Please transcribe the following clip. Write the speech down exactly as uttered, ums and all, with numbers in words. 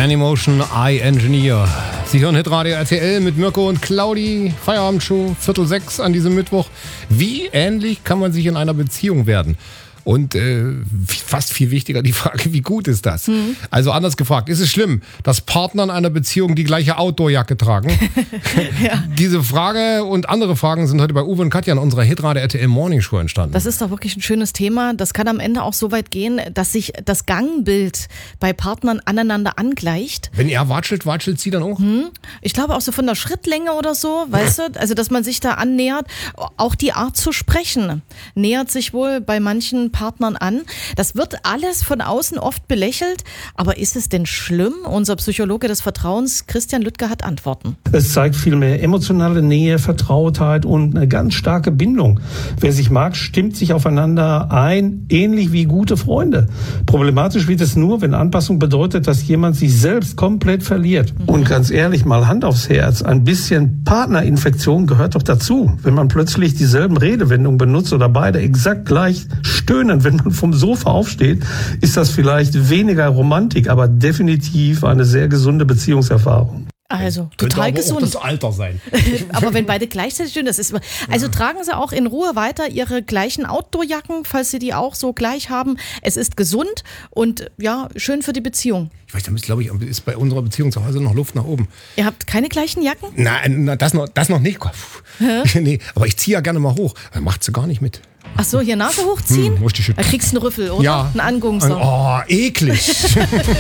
Animotion Eye Engineer. Sie hören Hitradio R T L mit Mirko und Claudi. Feierabendshow, Viertel sechs an diesem Mittwoch. Wie ähnlich kann man sich in einer Beziehung werden? Und äh, fast viel wichtiger die Frage, wie gut ist das? Mhm. Also anders gefragt, ist es schlimm, dass Partner in einer Beziehung die gleiche Outdoor-Jacke tragen? Ja. Diese Frage und andere Fragen sind heute bei Uwe und Katja in unserer Hitradio R T L Morning Show entstanden. Das ist doch wirklich ein schönes Thema. Das kann am Ende auch so weit gehen, dass sich das Gangbild bei Partnern aneinander angleicht. Wenn er watschelt, watschelt sie dann auch? Mhm. Ich glaube auch so von der Schrittlänge oder so, weißt du? Also, dass man sich da annähert. Auch die Art zu sprechen nähert sich wohl bei manchen Partnern an. Das wird alles von außen oft belächelt, aber ist es denn schlimm? Unser Psychologe des Vertrauens, Christian Lüttger, hat Antworten. Es zeigt vielmehr emotionale Nähe, Vertrautheit und eine ganz starke Bindung. Wer sich mag, stimmt sich aufeinander ein, ähnlich wie gute Freunde. Problematisch wird es nur, wenn Anpassung bedeutet, dass jemand sich selbst komplett verliert. Mhm. Und ganz ehrlich, mal Hand aufs Herz, ein bisschen Partnerinfektion gehört doch dazu. Wenn man plötzlich dieselben Redewendungen benutzt oder beide exakt gleich stöhnen, wenn man vom Sofa aufsteht, ist das vielleicht weniger Romantik, aber definitiv eine sehr gesunde Beziehungserfahrung. Also Könnte total aber gesund. auch das Alter sein. Aber wenn beide gleichzeitig stehen, das ist. Also ja. Tragen Sie auch in Ruhe weiter Ihre gleichen Outdoor-Jacken, falls Sie die auch so gleich haben. Es ist gesund und ja, schön für die Beziehung. Ich weiß, da ist, glaube ich, ist bei unserer Beziehung zu Hause noch Luft nach oben. Ihr habt keine gleichen Jacken? Nein, das noch, das noch nicht. Nee, aber ich ziehe ja gerne mal hoch. Dann macht sie gar nicht mit. Ach so, hier Nase hochziehen? Hm, da kriegst du einen Rüffel, oder? Ja. Einen Angungser. Oh, eklig.